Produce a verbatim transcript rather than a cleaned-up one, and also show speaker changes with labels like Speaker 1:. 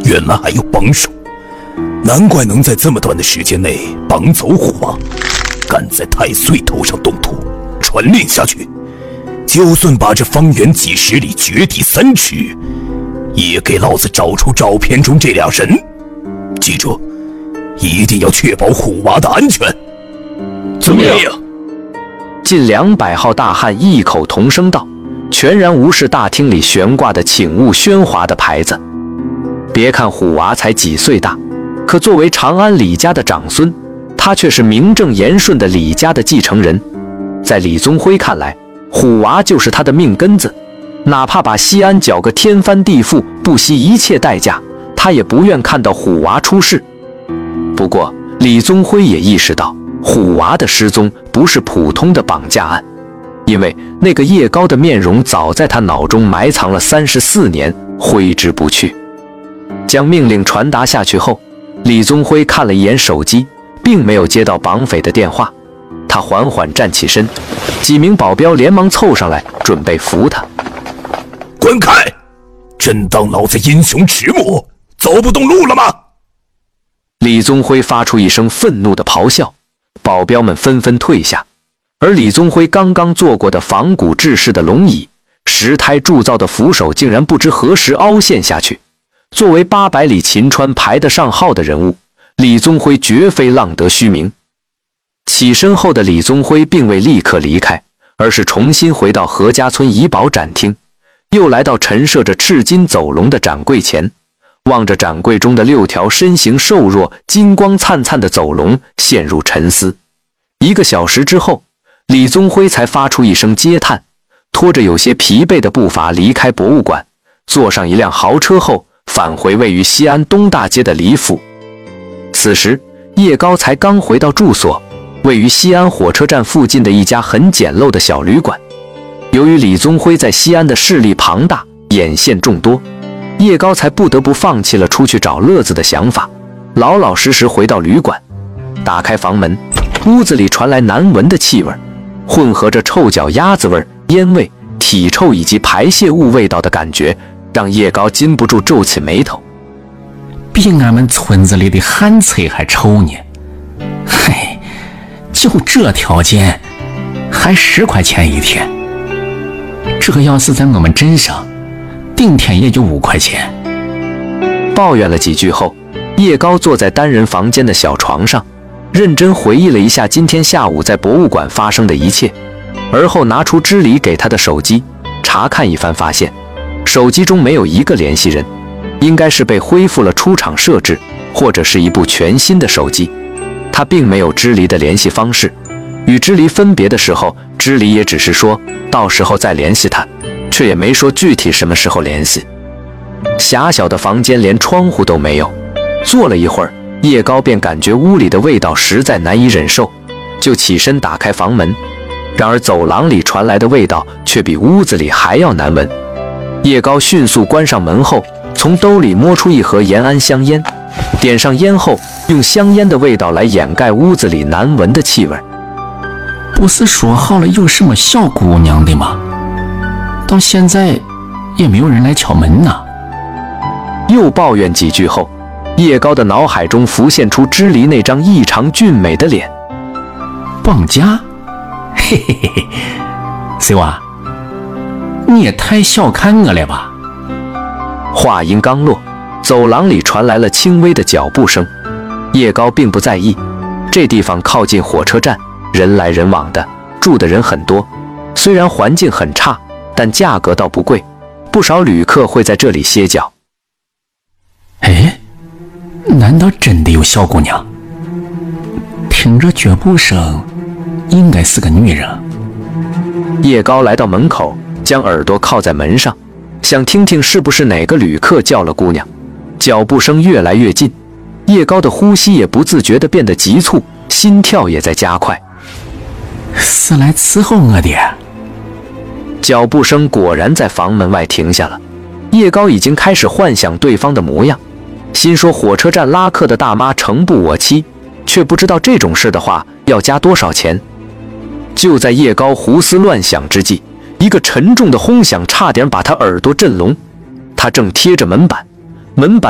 Speaker 1: 原来还有帮手，难怪能在这么短的时间内绑走虎王。敢在太岁头上动土，传令下去，就算把这方圆几十里掘地三尺，也给老子找出照片中这俩人。记住，一定要确保虎娃的安全。
Speaker 2: 遵命。近两百号大汉异口同声道，全然无视大厅里悬挂的请勿喧哗的牌子。别看虎娃才几岁大，可作为长安李家的长孙，他却是名正言顺的李家的继承人。在李宗辉看来，虎娃就是他的命根子，哪怕把西安搅个天翻地覆，不惜一切代价，他也不愿看到虎娃出事。不过李宗辉也意识到，虎娃的失踪不是普通的绑架案，因为那个叶高的面容早在他脑中埋藏了三十四年，挥之不去。将命令传达下去后，李宗辉看了一眼手机，并没有接到绑匪的电话。他缓缓站起身，几名保镖连忙凑上来，准备扶他。
Speaker 1: 滚开！真当老子英雄迟暮，走不动路了吗？
Speaker 2: 李宗辉发出一声愤怒的咆哮，保镖们纷纷退下。而李宗辉刚刚坐过的仿古制式的龙椅，石胎铸造的扶手竟然不知何时凹陷下去。作为八百里秦川排得上号的人物，李宗辉绝非浪得虚名。起身后的李宗辉并未立刻离开，而是重新回到何家村怡宝展厅，又来到陈设着赤金走龙的展柜前，望着展柜中的六条身形瘦弱、金光灿灿的走龙，陷入沉思。一个小时之后，李宗辉才发出一声嗟叹，拖着有些疲惫的步伐离开博物馆，坐上一辆豪车后返回位于西安东大街的李府。此时叶高才刚回到住所，位于西安火车站附近的一家很简陋的小旅馆。由于李宗辉在西安的势力庞大，眼线众多，叶高才不得不放弃了出去找乐子的想法，老老实实回到旅馆。打开房门，屋子里传来难闻的气味，混合着臭脚丫子味、烟味、体臭以及排泄物味道的感觉，让叶高禁不住皱起眉头。
Speaker 3: 比俺们村子里的旱厕还臭呢！嘿，就这条件，还十块钱一天。这要是在我们镇上，顶天也就五块钱。
Speaker 2: 抱怨了几句后，叶高坐在单人房间的小床上，认真回忆了一下今天下午在博物馆发生的一切，而后拿出知理给他的手机，查看一番，发现手机中没有一个联系人，应该是被恢复了出厂设置，或者是一部全新的手机。他并没有知理的联系方式，与知理分别的时候，知理也只是说到时候再联系他，却也没说具体什么时候联系。狭小的房间连窗户都没有，坐了一会儿，叶高便感觉屋里的味道实在难以忍受，就起身打开房门。然而走廊里传来的味道却比屋子里还要难闻。叶高迅速关上门后，从兜里摸出一盒延安香烟，点上烟后，用香烟的味道来掩盖屋子里难闻的气味。
Speaker 3: 不是说好了有什么小姑娘的吗？到现在也没有人来敲门呢。
Speaker 2: 又抱怨几句后，叶高的脑海中浮现出知离那张异常俊美的脸。
Speaker 3: 绑架？嘿嘿嘿嘿，小娃，你也太小看我了吧！
Speaker 2: 话音刚落，走廊里传来了轻微的脚步声。叶高并不在意，这地方靠近火车站，人来人往的，住的人很多。虽然环境很差，但价格倒不贵，不少旅客会在这里歇脚。
Speaker 3: 哎，难道真的有小姑娘？听着脚步声，应该是个女人。
Speaker 2: 叶高来到门口，将耳朵靠在门上，想听听是不是哪个旅客叫了姑娘。脚步声越来越近，叶高的呼吸也不自觉地变得急促，心跳也在加快。
Speaker 3: 是来伺候我的。
Speaker 2: 脚步声果然在房门外停下了，叶高已经开始幻想对方的模样，心说火车站拉客的大妈诚不我欺，却不知道这种事的话要加多少钱。就在叶高胡思乱想之际，一个沉重的轰响差点把他耳朵震聋。他正贴着门板，门板